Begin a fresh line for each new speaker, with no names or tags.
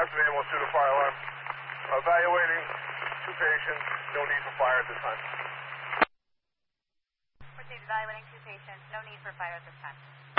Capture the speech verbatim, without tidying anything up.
Estimating we'll shoot a fire alarm. Evaluating two patients. No need for fire at this time.
Proceed evaluating two patients. No need for fire at this time.